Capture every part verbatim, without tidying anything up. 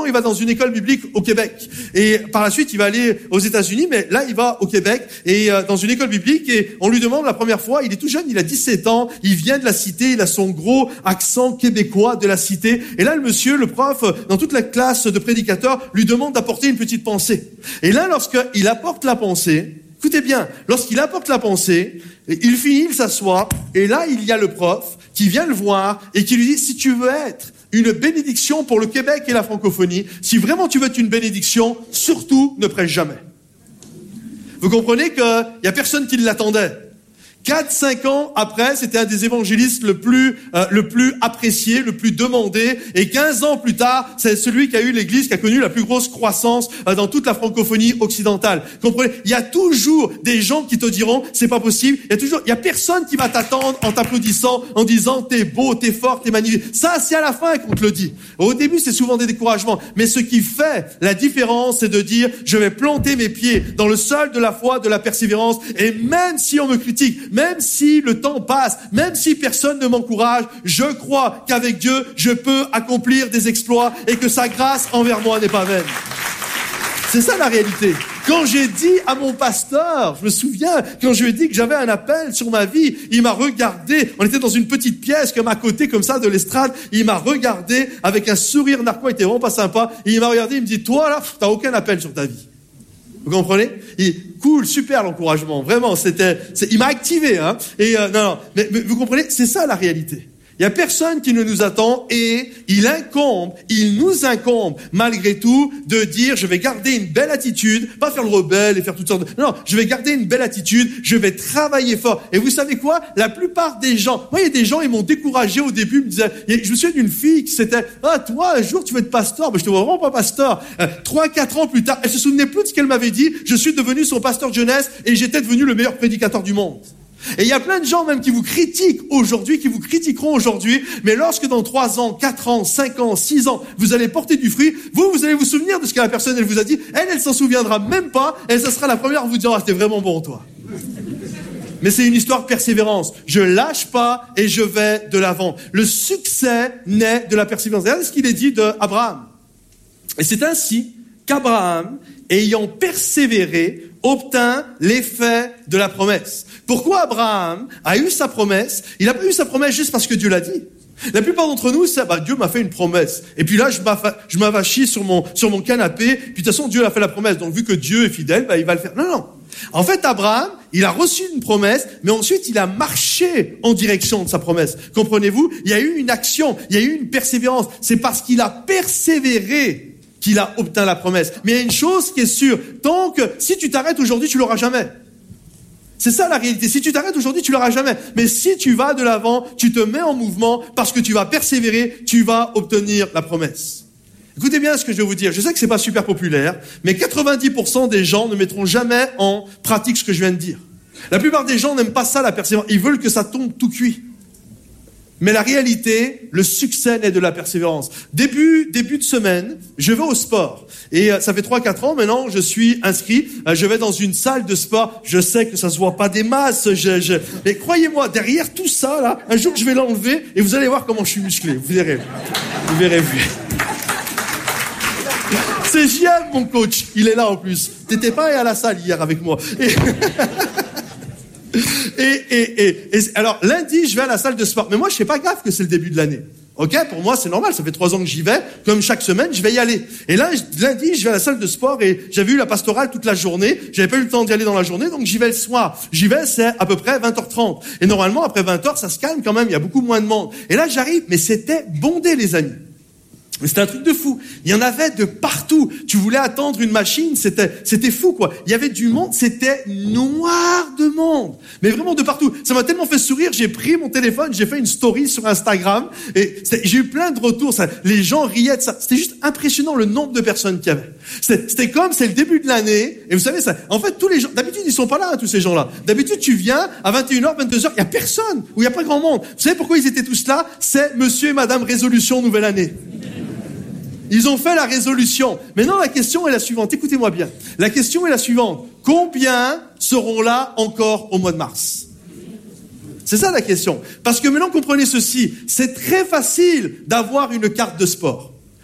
il va dans une école biblique au Québec. Et par la suite, il va aller aux États-Unis, mais là, il va au Québec et euh, dans une école biblique. Et on lui demande la première fois, il est tout jeune, il a dix-sept ans, il vient de la cité, il a son gros accent québécois de la cité. Et là, le monsieur, le prof, dans toute la classe de prédicateurs, lui demande d'apporter une petite pensée. Et là, lorsqu'il apporte la pensée, écoutez bien, lorsqu'il apporte la pensée, il finit, il s'assoit, et là, il y a le prof qui vient le voir et qui lui dit, si tu veux être une bénédiction pour le Québec et la francophonie, si vraiment tu veux être une bénédiction, surtout ne prêche jamais. Vous comprenez qu'il y a personne qui l'attendait. Quatre, cinq ans après, c'était un des évangélistes le plus euh, le plus apprécié, le plus demandé. Et quinze ans plus tard, c'est celui qui a eu l'église qui a connu la plus grosse croissance euh, dans toute la francophonie occidentale. Comprenez? Il y a toujours des gens qui te diront c'est pas possible. Il y a toujours, il y a personne qui va t'attendre en t'applaudissant, en disant t'es beau, t'es fort, t'es magnifique. Ça, c'est à la fin qu'on te le dit. Au début, c'est souvent des découragements. Mais ce qui fait la différence, c'est de dire je vais planter mes pieds dans le sol de la foi, de la persévérance. Et même si on me critique, même si le temps passe, même si personne ne m'encourage, je crois qu'avec Dieu, je peux accomplir des exploits et que sa grâce envers moi n'est pas vaine. C'est ça la réalité. Quand j'ai dit à mon pasteur, je me souviens, quand je lui ai dit que j'avais un appel sur ma vie, il m'a regardé, on était dans une petite pièce comme à côté comme ça de l'estrade, il m'a regardé avec un sourire narquois, il était vraiment pas sympa, et il m'a regardé, il me dit, toi là, t'as aucun appel sur ta vie. Vous comprenez? Il, cool, super l'encouragement, vraiment, c'était, c'est, il m'a activé, hein. Et euh, non, non, mais, mais vous comprenez? C'est ça la réalité. Il y a personne qui ne nous attend et il incombe, il nous incombe malgré tout de dire je vais garder une belle attitude, pas faire le rebelle et faire toutes sortes de... Non, je vais garder une belle attitude, je vais travailler fort. Et vous savez quoi? La plupart des gens, moi il y a des gens, ils m'ont découragé au début, ils me disaient, je me souviens d'une fille qui s'était, ah toi un jour tu veux être pasteur, mais je te vois vraiment pas pasteur. Euh, Trois, quatre ans plus tard, elle se souvenait plus de ce qu'elle m'avait dit, je suis devenu son pasteur de jeunesse et j'étais devenu le meilleur prédicateur du monde. Et il y a plein de gens même qui vous critiquent aujourd'hui, qui vous critiqueront aujourd'hui, mais lorsque dans trois ans, quatre ans, cinq ans, six ans, vous allez porter du fruit, vous, vous allez vous souvenir de ce que la personne, elle vous a dit, elle, elle s'en souviendra même pas, elle, ça sera la première à vous dire, ah, c'était vraiment bon, toi. Mais c'est une histoire de persévérance. Je lâche pas et je vais de l'avant. Le succès naît de la persévérance. Regardez ce qu'il est dit d'Abraham. Et c'est ainsi qu'Abraham, ayant persévéré, obtint l'effet de la promesse. Pourquoi Abraham a eu sa promesse? Il n'a pas eu sa promesse juste parce que Dieu l'a dit. La plupart d'entre nous, c'est, bah, Dieu m'a fait une promesse. Et puis là, je, je m'avachis sur mon, sur mon canapé. Puis de toute façon, Dieu a fait la promesse. Donc, vu que Dieu est fidèle, bah, il va le faire. Non, non. En fait, Abraham, il a reçu une promesse, mais ensuite, il a marché en direction de sa promesse. Comprenez-vous? Il y a eu une action, il y a eu une persévérance. C'est parce qu'il a persévéré qu'il a obtint la promesse. Mais il y a une chose qui est sûre, tant que si tu t'arrêtes aujourd'hui, tu l'auras jamais. C'est ça la réalité. Si tu t'arrêtes aujourd'hui, tu l'auras jamais. Mais si tu vas de l'avant, tu te mets en mouvement parce que tu vas persévérer, tu vas obtenir la promesse. Écoutez bien ce que je vais vous dire. Je sais que c'est pas super populaire, mais quatre-vingt-dix pour cent des gens ne mettront jamais en pratique ce que je viens de dire. La plupart des gens n'aiment pas ça, la persévérance. Ils veulent que ça tombe tout cuit. Mais la réalité, le succès naît de la persévérance. Début, début de semaine, je vais au sport. Et euh, ça fait trois, quatre ans maintenant, je suis inscrit. Euh, je vais dans une salle de sport. Je sais que ça se voit pas des masses. Je, je... Mais croyez-moi, derrière tout ça, là, un jour je vais l'enlever et vous allez voir comment je suis musclé. Vous verrez. Vous verrez. C'est J M, mon coach. Il est là en plus. T'étais pas à la salle hier avec moi. Et... Et, et, et, et, alors, lundi, je vais à la salle de sport. Mais moi, je fais pas gaffe que c'est le début de l'année. Ok? Pour moi, c'est normal. Ça fait trois ans que j'y vais. Comme chaque semaine, je vais y aller. Et là, lundi, je vais à la salle de sport et j'avais eu la pastorale toute la journée. J'avais pas eu le temps d'y aller dans la journée, donc j'y vais le soir. J'y vais, c'est à peu près vingt heures trente. Et normalement, après vingt heures, ça se calme quand même. Il y a beaucoup moins de monde. Et là, j'arrive, mais c'était bondé, les amis. Mais c'était un truc de fou. Il y en avait de partout. Tu voulais attendre une machine, c'était, c'était fou, quoi. Il y avait du monde, c'était noir de monde. Mais vraiment de partout. Ça m'a tellement fait sourire, j'ai pris mon téléphone, j'ai fait une story sur Instagram, et j'ai eu plein de retours. Ça, les gens riaient de ça. C'était juste impressionnant le nombre de personnes qu'il y avait. C'était, c'était comme, c'est le début de l'année, et vous savez ça. En fait, tous les gens, d'habitude, ils sont pas là, hein, tous ces gens-là. D'habitude, tu viens, à vingt et une heures, vingt-deux heures, il y a personne, ou il y a pas grand monde. Vous savez pourquoi ils étaient tous là? C'est monsieur et madame résolution nouvelle année. Ils ont fait la résolution. Maintenant, la question est la suivante. Écoutez-moi bien. La question est la suivante. Combien seront là encore au mois de mars? C'est ça la question. Parce que maintenant, comprenez ceci. C'est très facile d'avoir une carte de sport.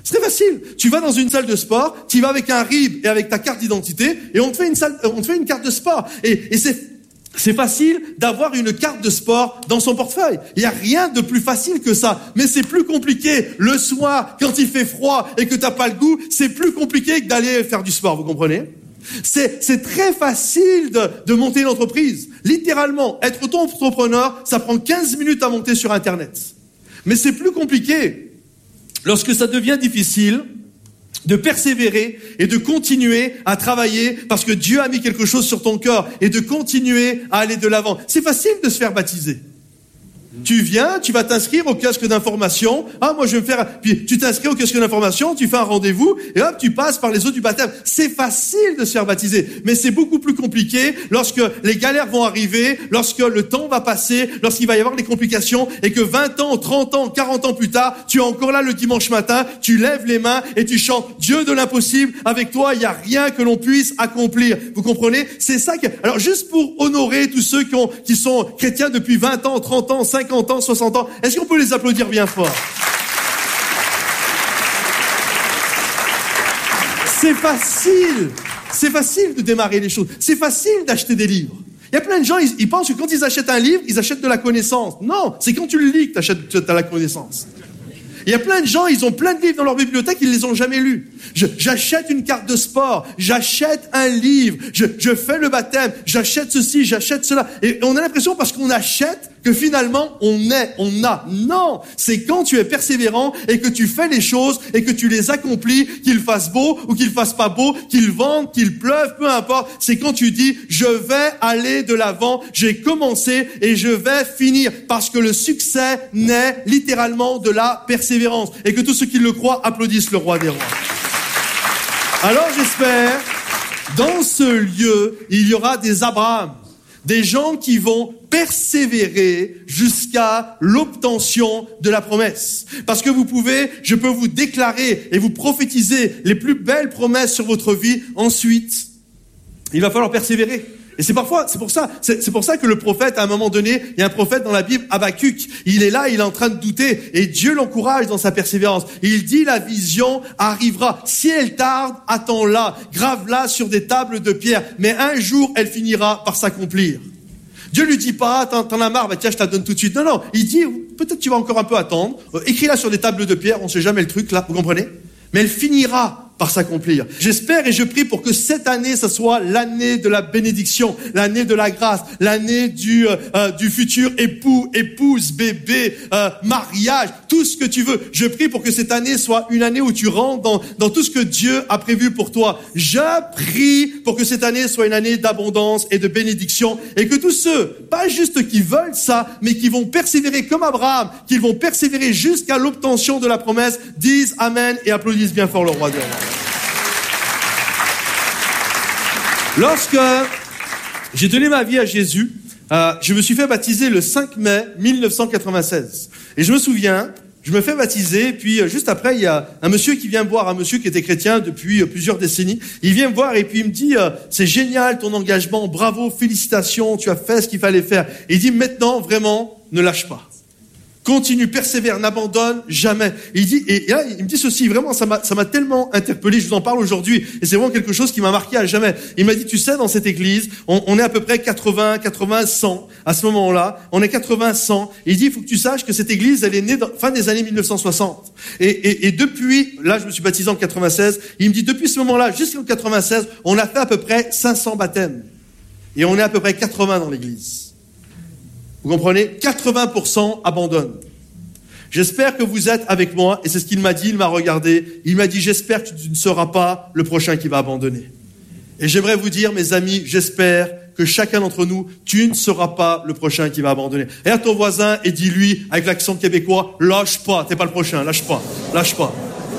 C'est très facile. Tu vas dans une salle de sport, tu y vas avec un R I B et avec ta carte d'identité et on te fait une salle, on te fait une carte de sport. Et, et c'est, c'est facile d'avoir une carte de sport dans son portefeuille. Il n'y a rien de plus facile que ça. Mais c'est plus compliqué le soir quand il fait froid et que t'as pas le goût. C'est plus compliqué que d'aller faire du sport. Vous comprenez? C'est, c'est très facile de, de monter une entreprise. Littéralement, être auto-entrepreneur, ça prend quinze minutes à monter sur Internet. Mais c'est plus compliqué lorsque ça devient difficile de persévérer et de continuer à travailler parce que Dieu a mis quelque chose sur ton cœur et de continuer à aller de l'avant. C'est facile de se faire baptiser. Tu viens, tu vas t'inscrire au kiosque d'information. Ah, moi je vais me faire... Puis tu t'inscris au kiosque d'information, tu fais un rendez-vous et hop, tu passes par les eaux du baptême. C'est facile de se faire baptiser, mais c'est beaucoup plus compliqué lorsque les galères vont arriver, lorsque le temps va passer, lorsqu'il va y avoir des complications et que vingt ans, trente ans, quarante ans plus tard, tu es encore là le dimanche matin, tu lèves les mains et tu chantes « Dieu de l'impossible, avec toi, il n'y a rien que l'on puisse accomplir ». Vous comprenez? C'est ça que... Alors juste pour honorer tous ceux qui, ont, qui sont chrétiens depuis vingt ans, trente ans, cinquante ans, soixante ans. Est-ce qu'on peut les applaudir bien fort? C'est facile. C'est facile de démarrer les choses. C'est facile d'acheter des livres. Il y a plein de gens, ils, ils pensent que quand ils achètent un livre, ils achètent de la connaissance. Non, c'est quand tu le lis que tu achètes de la connaissance. Il y a plein de gens, ils ont plein de livres dans leur bibliothèque, ils les ont jamais lus. Je, j'achète une carte de sport, j'achète un livre, je, je fais le baptême, j'achète ceci, j'achète cela. Et on a l'impression parce qu'on achète que finalement on est, on a. Non, c'est quand tu es persévérant et que tu fais les choses et que tu les accomplis, qu'il fasse beau ou qu'il fasse pas beau, qu'il vente, qu'il pleuve, peu importe. C'est quand tu dis je vais aller de l'avant, j'ai commencé et je vais finir parce que le succès naît littéralement de la persévérance et que tous ceux qui le croient applaudissent le roi des rois. Alors j'espère, dans ce lieu, il y aura des Abraham, des gens qui vont persévérer jusqu'à l'obtention de la promesse. Parce que vous pouvez, je peux vous déclarer et vous prophétiser les plus belles promesses sur votre vie. Ensuite, il va falloir persévérer. Et c'est parfois, c'est pour ça, c'est, c'est pour ça que le prophète, à un moment donné, il y a un prophète dans la Bible, Habakkuk, il est là, il est en train de douter, et Dieu l'encourage dans sa persévérance. Il dit, la vision arrivera. Si elle tarde, attends-la, grave-la sur des tables de pierre, mais un jour, elle finira par s'accomplir. Dieu lui dit pas, t'en, t'en as marre, bah tiens, je te la donne tout de suite. Non, non, il dit, peut-être tu vas encore un peu attendre, euh, écris-la sur des tables de pierre, on sait jamais le truc, là, vous comprenez? Mais elle finira par s'accomplir. J'espère et je prie pour que cette année, ça soit l'année de la bénédiction, l'année de la grâce, l'année du euh, du futur époux, épouse, bébé, euh, mariage, tout ce que tu veux. Je prie pour que cette année soit une année où tu rentres dans dans tout ce que Dieu a prévu pour toi. Je prie pour que cette année soit une année d'abondance et de bénédiction et que tous ceux, pas juste qui veulent ça, mais qui vont persévérer comme Abraham, qu'ils vont persévérer jusqu'à l'obtention de la promesse, disent Amen et applaudissent bien fort le roi des rois. Lorsque j'ai donné ma vie à Jésus, euh, je me suis fait baptiser le cinq mai mille neuf cent quatre-vingt-seize. Et je me souviens, je me fais baptiser, et puis euh, juste après, il y a un monsieur qui vient me voir, un monsieur qui était chrétien depuis euh, plusieurs décennies. Il vient me voir et puis il me dit euh, « C'est génial ton engagement, bravo, félicitations, tu as fait ce qu'il fallait faire. » Et il dit « Maintenant, vraiment, ne lâche pas. Continue, persévère, n'abandonne jamais. » Il dit, et là, il me dit ceci, vraiment, ça m'a, ça m'a tellement interpellé, je vous en parle aujourd'hui, et c'est vraiment quelque chose qui m'a marqué à jamais. Il m'a dit, tu sais, dans cette église, on, on est à peu près quatre-vingts, quatre-vingts, cent, à ce moment-là, on est quatre-vingts, cent, et il dit, il faut que tu saches que cette église, elle est née dans, fin des années mille neuf cent soixante. Et, et, et depuis, là, je me suis baptisé en quatre-vingt-seize, il me dit, depuis ce moment-là, jusqu'en quatre-vingt-seize, on a fait à peu près cinq cents baptêmes. Et on est à peu près quatre-vingts dans l'église. Vous comprenez? quatre-vingts pour cent abandonnent. J'espère que vous êtes avec moi, et c'est ce qu'il m'a dit, il m'a regardé, il m'a dit, j'espère que tu ne seras pas le prochain qui va abandonner. Et j'aimerais vous dire, mes amis, j'espère que chacun d'entre nous, tu ne seras pas le prochain qui va abandonner. Et à ton voisin, et dis-lui, avec l'accent québécois, lâche pas, t'es pas le prochain, lâche pas, lâche pas.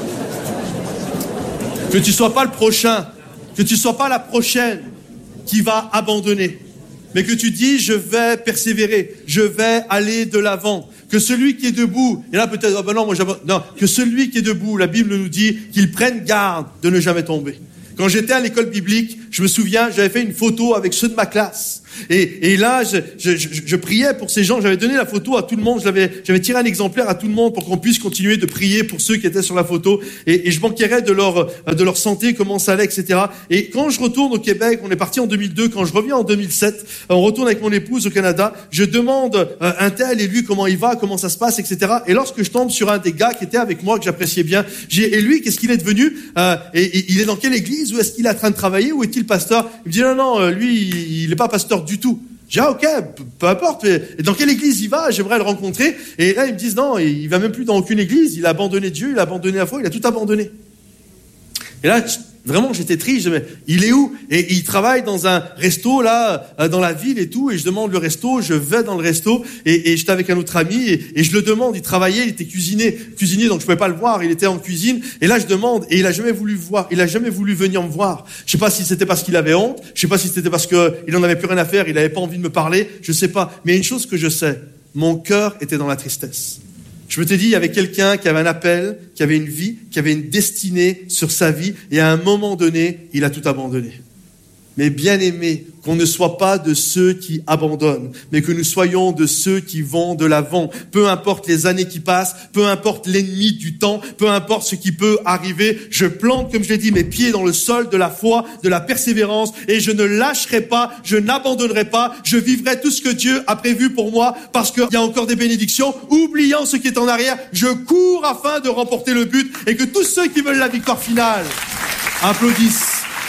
Que tu sois pas le prochain, que tu sois pas la prochaine qui va abandonner. Mais que tu dis, je vais persévérer, je vais aller de l'avant. Que celui qui est debout, et là peut-être, oh ben non, moi j'abandonne. Non, que celui qui est debout, la Bible nous dit qu'il prenne garde de ne jamais tomber. Quand j'étais à l'école biblique, je me souviens, j'avais fait une photo avec ceux de ma classe. Et, et là, je, je, je, je priais pour ces gens. J'avais donné la photo à tout le monde. Je l'avais, j'avais tiré un exemplaire à tout le monde pour qu'on puisse continuer de prier pour ceux qui étaient sur la photo. Et, et je m'enquérais de leur, de leur santé, comment ça allait, et cetera. Et quand je retourne au Québec, on est parti en deux mille deux. Quand je reviens en deux mille sept, on retourne avec mon épouse au Canada. Je demande euh, un tel et lui comment il va, comment ça se passe, et cetera. Et lorsque je tombe sur un des gars qui était avec moi, que j'appréciais bien, j'ai, et lui, qu'est-ce qu'il est devenu euh, et, et il est dans quelle église? Où est-ce qu'il est en train de travailler? Où est-il pasteur? Il me dit non, non, lui, il n'est pas pasteur du tout. J'ai dit, ah, ok, peu importe, mais dans quelle église il va? J'aimerais le rencontrer. Et là, ils me disent, non, il va même plus dans aucune église. Il a abandonné Dieu, il a abandonné la foi, il a tout abandonné. Et là, vraiment, j'étais triste. Je me dis, mais il est où? Et il travaille dans un resto, là, dans la ville et tout. Et je demande le resto, je vais dans le resto. Et, et j'étais avec un autre ami et, et je le demande. Il travaillait, il était cuisinier, cuisinier, donc je pouvais pas le voir. Il était en cuisine. Et là, je demande. Et il a jamais voulu voir. Il a jamais voulu venir me voir. Je sais pas si c'était parce qu'il avait honte. Je sais pas si c'était parce que il en avait plus rien à faire. Il avait pas envie de me parler. Je sais pas. Mais une chose que je sais, mon cœur était dans la tristesse. Je me t'ai dit, il y avait quelqu'un qui avait un appel, qui avait une vie, qui avait une destinée sur sa vie, et à un moment donné, il a tout abandonné. Mais bien aimé, qu'on ne soit pas de ceux qui abandonnent, mais que nous soyons de ceux qui vont de l'avant. Peu importe les années qui passent, peu importe l'ennemi du temps, peu importe ce qui peut arriver, je plante, comme je l'ai dit, mes pieds dans le sol de la foi, de la persévérance, et je ne lâcherai pas, je n'abandonnerai pas, je vivrai tout ce que Dieu a prévu pour moi, parce qu'il y a encore des bénédictions. Oubliant ce qui est en arrière, je cours afin de remporter le but, et que tous ceux qui veulent la victoire finale applaudissent.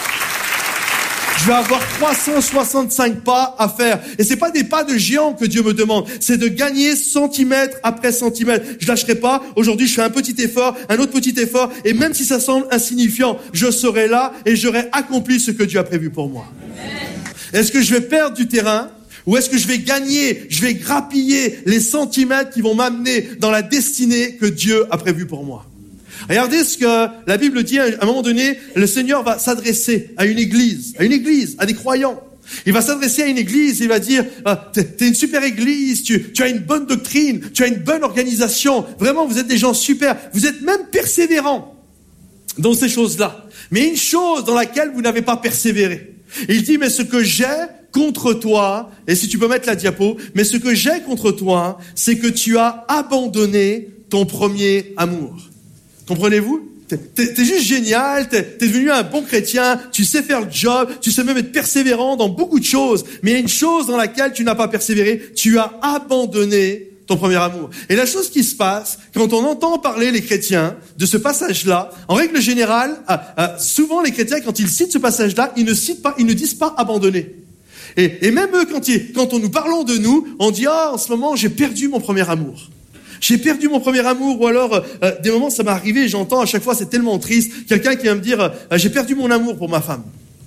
Je vais avoir trois cent soixante-cinq pas à faire. Et c'est pas des pas de géant que Dieu me demande. C'est de gagner centimètre après centimètre. Je lâcherai pas. Aujourd'hui, je fais un petit effort, un autre petit effort. Et même si ça semble insignifiant, je serai là et j'aurai accompli ce que Dieu a prévu pour moi. Est-ce que je vais perdre du terrain? Ou est-ce que je vais gagner, je vais grappiller les centimètres qui vont m'amener dans la destinée que Dieu a prévue pour moi? Regardez ce que la Bible dit. À un moment donné, le Seigneur va s'adresser à une église, à une église, à des croyants. Il va s'adresser à une église, il va dire, ah, t'es, t'es une super église, tu, tu as une bonne doctrine, tu as une bonne organisation. Vraiment, vous êtes des gens super. Vous êtes même persévérants dans ces choses-là. Mais une chose dans laquelle vous n'avez pas persévéré. Il dit, mais ce que j'ai contre toi, et si tu peux mettre la diapo, mais ce que j'ai contre toi, c'est que tu as abandonné ton premier amour. Comprenez-vous? T'es, t'es, t'es juste génial, t'es, t'es devenu un bon chrétien, tu sais faire le job, tu sais même être persévérant dans beaucoup de choses. Mais il y a une chose dans laquelle tu n'as pas persévéré, tu as abandonné ton premier amour. Et la chose qui se passe, quand on entend parler les chrétiens de ce passage-là, en règle générale, euh, euh, souvent les chrétiens, quand ils citent ce passage-là, ils ne citent pas, ils ne disent pas abandonner. Et, et même eux, quand, ils, quand on nous parlons de nous, on dit, ah, en ce moment, j'ai perdu mon premier amour. J'ai perdu mon premier amour, ou alors euh, des moments ça m'est arrivé, j'entends à chaque fois c'est tellement triste, quelqu'un qui vient me dire euh, j'ai perdu mon amour pour ma femme,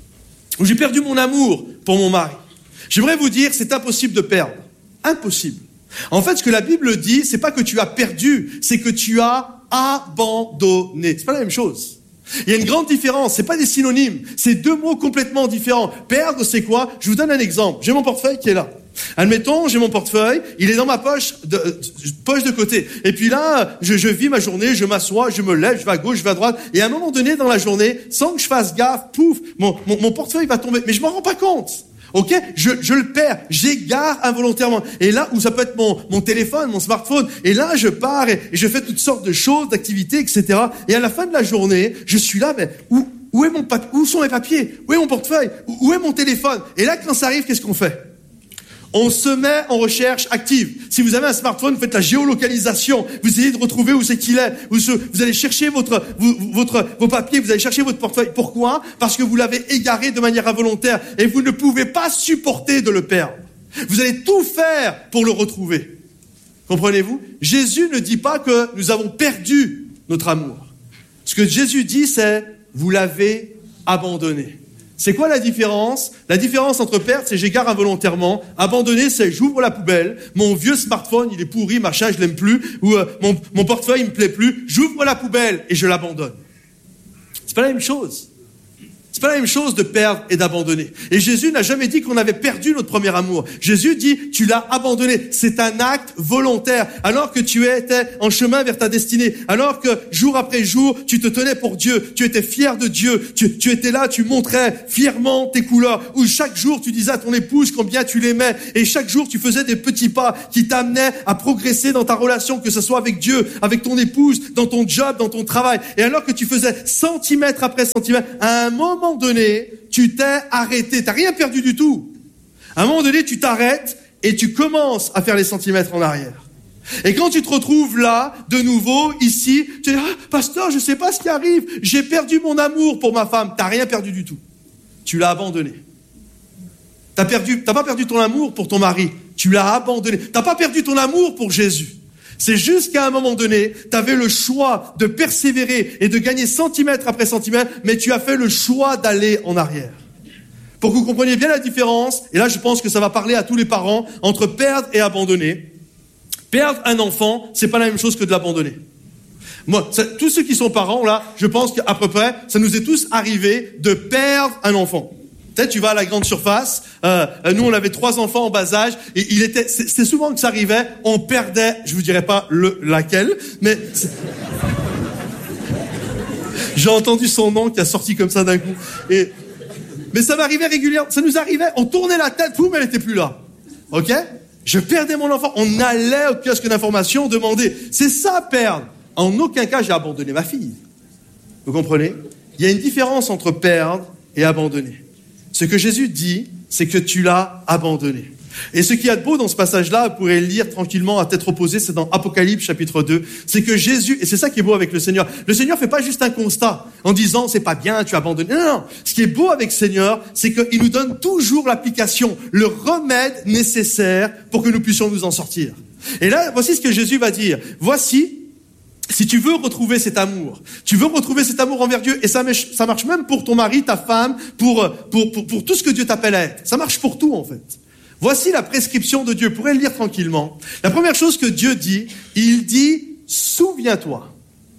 ou j'ai perdu mon amour pour mon mari. J'aimerais vous dire c'est impossible de perdre, impossible. En fait ce que la Bible dit c'est pas que tu as perdu, c'est que tu as abandonné. C'est pas la même chose. Il y a une grande différence, c'est pas des synonymes, c'est deux mots complètement différents. Perdre c'est quoi? Je vous donne un exemple. J'ai mon portefeuille qui est là. Admettons, j'ai mon portefeuille, il est dans ma poche de, poche de côté. Et puis là, je, je vis ma journée, je m'assois, je me lève, je vais à gauche, je vais à droite. Et à un moment donné, dans la journée, sans que je fasse gaffe, pouf, mon, mon, mon portefeuille va tomber. Mais je m'en rends pas compte. Ok? Je, je le perds. J'égare involontairement. Et là, où ça peut être mon, mon téléphone, mon smartphone. Et là, je pars et, et je fais toutes sortes de choses, d'activités, et cetera. Et à la fin de la journée, je suis là, mais où, où est mon papier? Où sont mes papiers? Où est mon portefeuille? Où, où est mon téléphone? Et là, quand ça arrive, qu'est-ce qu'on fait? On se met en recherche active. Si vous avez un smartphone, vous faites la géolocalisation. Vous essayez de retrouver où c'est qu'il est. Vous, vous allez chercher votre, votre, vos papiers, vous allez chercher votre portefeuille. Pourquoi? Parce que vous l'avez égaré de manière involontaire et vous ne pouvez pas supporter de le perdre. Vous allez tout faire pour le retrouver. Comprenez-vous? Jésus ne dit pas que nous avons perdu notre amour. Ce que Jésus dit, c'est « vous l'avez abandonné ». C'est quoi la différence? La différence entre perdre, c'est j'égare involontairement. Abandonner, c'est j'ouvre la poubelle. Mon vieux smartphone, il est pourri, machin, je l'aime plus. Ou euh, mon, mon portefeuille, il me plaît plus. J'ouvre la poubelle et je l'abandonne. C'est pas la même chose. C'est pas la même chose de perdre et d'abandonner. Et Jésus n'a jamais dit qu'on avait perdu notre premier amour. Jésus dit, tu l'as abandonné. C'est un acte volontaire. Alors que tu étais en chemin vers ta destinée. Alors que jour après jour, tu te tenais pour Dieu. Tu étais fier de Dieu. Tu, tu étais là, tu montrais fièrement tes couleurs. Où chaque jour, tu disais à ton épouse combien tu l'aimais. Et chaque jour, tu faisais des petits pas qui t'amenaient à progresser dans ta relation, que ce soit avec Dieu, avec ton épouse, dans ton job, dans ton travail. Et alors que tu faisais centimètre après centimètre, à un moment donné, tu t'es arrêté. T'as rien perdu du tout. À un moment donné, tu t'arrêtes et tu commences à faire les centimètres en arrière. Et quand tu te retrouves là, de nouveau, ici, tu dis, ah, pasteur, je sais pas ce qui arrive. J'ai perdu mon amour pour ma femme. T'as rien perdu du tout. Tu l'as abandonné. T'as perdu, t'as pas perdu ton amour pour ton mari. Tu l'as abandonné. T'as pas perdu ton amour pour Jésus. C'est juste qu'à un moment donné, tu avais le choix de persévérer et de gagner centimètre après centimètre, mais tu as fait le choix d'aller en arrière. Pour que vous compreniez bien la différence, et là je pense que ça va parler à tous les parents, entre perdre et abandonner. Perdre un enfant, c'est pas la même chose que de l'abandonner. Moi, ça, tous ceux qui sont parents, là, je pense qu'à peu près, ça nous est tous arrivé de perdre un enfant. Peut-être tu vas à la grande surface, euh, nous on avait trois enfants en bas âge, et il était, c'est, c'est souvent que ça arrivait, on perdait, je vous dirais pas le, laquelle, mais j'ai entendu son nom qui a sorti comme ça d'un coup, et, mais ça m'arrivait régulièrement, ça nous arrivait, on tournait la tête, boum, elle était plus là, ok? Je perdais mon enfant, on allait au kiosque d'information demander, c'est ça perdre. En aucun cas j'ai abandonné ma fille, vous comprenez? Il y a une différence entre perdre et abandonner. Ce que Jésus dit, c'est que tu l'as abandonné. Et ce qu'il y a de beau dans ce passage-là, vous pourrez le lire tranquillement à tête reposée, c'est dans Apocalypse chapitre deux, c'est que Jésus, et c'est ça qui est beau avec le Seigneur, le Seigneur fait pas juste un constat en disant c'est pas bien, tu as abandonné. Non, non, ce qui est beau avec le Seigneur, c'est qu'il nous donne toujours l'application, le remède nécessaire pour que nous puissions nous en sortir. Et là, voici ce que Jésus va dire. Voici, si tu veux retrouver cet amour, tu veux retrouver cet amour envers Dieu, et ça, ça marche même pour ton mari, ta femme, pour, pour, pour, pour tout ce que Dieu t'appelle à être. Ça marche pour tout, en fait. Voici la prescription de Dieu. Vous pourrez le lire tranquillement. La première chose que Dieu dit, il dit, souviens-toi.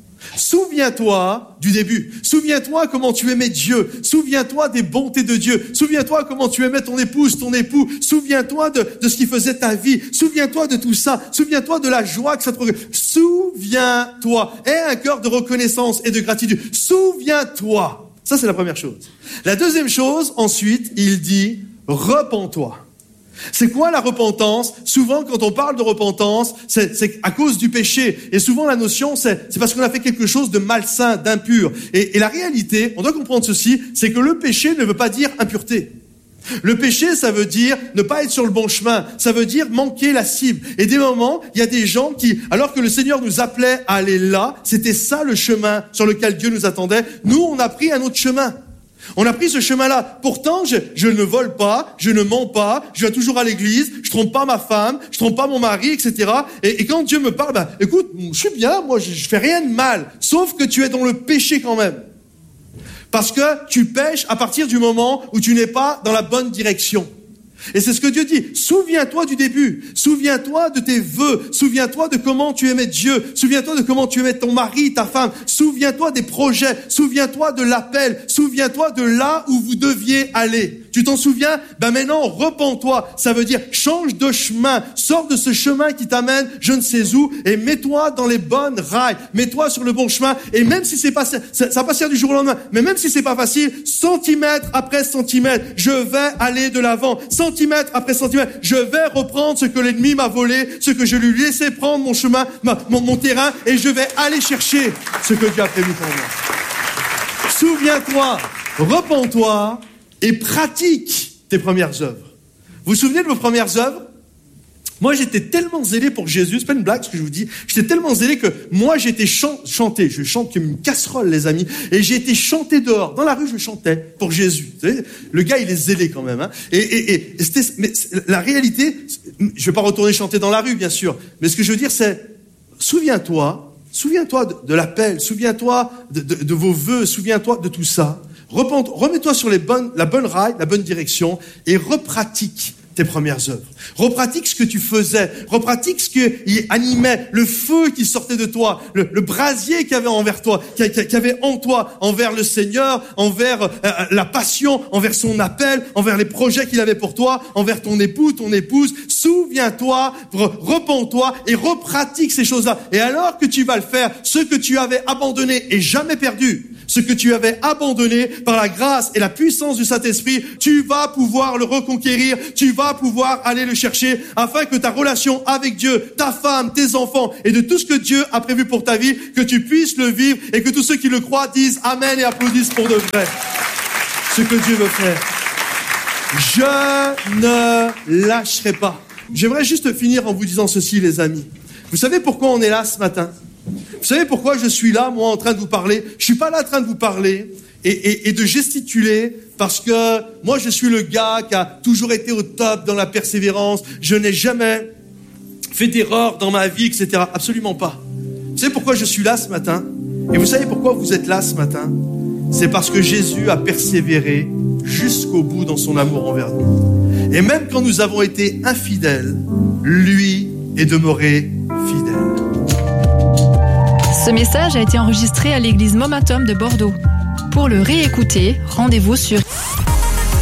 Souviens-toi du début. Souviens-toi comment tu aimais Dieu. Souviens-toi des bontés de Dieu. Souviens-toi comment tu aimais ton épouse, ton époux. Souviens-toi de, de ce qui faisait ta vie. Souviens-toi de tout ça. Souviens-toi de la joie que ça te procure. Souviens-toi. Aie un cœur de reconnaissance et de gratitude. Souviens-toi. Ça, c'est la première chose. La deuxième chose, ensuite, il dit, repens-toi. C'est quoi la repentance? Souvent, quand on parle de repentance, c'est, c'est à cause du péché. Et souvent, la notion, c'est, c'est parce qu'on a fait quelque chose de malsain, d'impur. Et, et la réalité, on doit comprendre ceci, c'est que le péché ne veut pas dire impureté. Le péché, ça veut dire ne pas être sur le bon chemin. Ça veut dire manquer la cible. Et des moments, il y a des gens qui, alors que le Seigneur nous appelait à aller là, c'était ça le chemin sur lequel Dieu nous attendait. Nous, on a pris un autre chemin. On a pris ce chemin-là. Pourtant, je, je ne vole pas, je ne mens pas, je viens toujours à l'église, je trompe pas ma femme, je trompe pas mon mari, et cetera. Et, et quand Dieu me parle, ben, écoute, je suis bien, moi, je, je fais rien de mal. Sauf que tu es dans le péché quand même. Parce que tu pèches à partir du moment où tu n'es pas dans la bonne direction. Et c'est ce que Dieu dit. Souviens-toi du début. Souviens-toi de tes vœux. Souviens-toi de comment tu aimais Dieu. Souviens-toi de comment tu aimais ton mari, ta femme. Souviens-toi des projets. Souviens-toi de l'appel. Souviens-toi de là où vous deviez aller. Tu t'en souviens? Ben maintenant, repens-toi. Ça veut dire change de chemin. Sors de ce chemin qui t'amène je ne sais où et mets-toi dans les bonnes rails. Mets-toi sur le bon chemin. Et même si c'est pas, ça, ça va pas se faire du jour au lendemain, mais même si c'est pas facile, centimètre après centimètre, je vais aller de l'avant. Centimètre après centimètre, je vais reprendre ce que l'ennemi m'a volé, ce que je lui laissais prendre mon chemin, ma, mon, mon terrain, et je vais aller chercher ce que Dieu a prévu pour moi. Souviens-toi, repens-toi et pratique tes premières œuvres. Vous vous souvenez de vos premières œuvres? Moi, j'étais tellement zélé pour Jésus, c'est pas une blague ce que je vous dis, j'étais tellement zélé que moi, j'étais chan- chanté, je chante comme une casserole, les amis, et j'ai été chanté dehors. Dans la rue, je chantais pour Jésus. Vous savez, le gars, il est zélé quand même. Hein. Et, et, et, et c'était, mais la réalité, je vais pas retourner chanter dans la rue, bien sûr, mais ce que je veux dire, c'est, souviens-toi, souviens-toi de, de l'appel, souviens-toi de, de, de vos vœux, souviens-toi de tout ça. Repente, remets-toi sur les bonnes, la bonne raille, la bonne direction, et repratique tes premières œuvres. Repratique ce que tu faisais. Repratique ce qui animait, le feu qui sortait de toi, le, le brasier qu'il y avait envers toi, qu'il y avait en toi, envers le Seigneur, envers euh, la passion, envers son appel, envers les projets qu'il avait pour toi, envers ton époux, ton épouse. Souviens-toi, repens-toi et repratique ces choses-là. Et alors que tu vas le faire, ce que tu avais abandonné et jamais perdu, ce que tu avais abandonné par la grâce et la puissance du Saint-Esprit, tu vas pouvoir le reconquérir, tu vas pouvoir aller le chercher afin que ta relation avec Dieu, ta femme, tes enfants et de tout ce que Dieu a prévu pour ta vie, que tu puisses le vivre et que tous ceux qui le croient disent Amen et applaudissent pour de vrai ce que Dieu veut faire. Je ne lâcherai pas. J'aimerais juste finir en vous disant ceci, les amis. Vous savez pourquoi on est là ce matin ? Vous savez pourquoi je suis là, moi, en train de vous parler ? Je suis pas là en train de vous parler et, et, et de gesticuler parce que moi, je suis le gars qui a toujours été au top dans la persévérance. Je n'ai jamais fait d'erreur dans ma vie, et cetera. Absolument pas. Vous savez pourquoi je suis là ce matin ? Et vous savez pourquoi vous êtes là ce matin ? C'est parce que Jésus a persévéré jusqu'au bout dans son amour envers nous. Et même quand nous avons été infidèles, lui est demeuré fidèle. Ce message a été enregistré à l'église Momentum de Bordeaux. Pour le réécouter, rendez-vous sur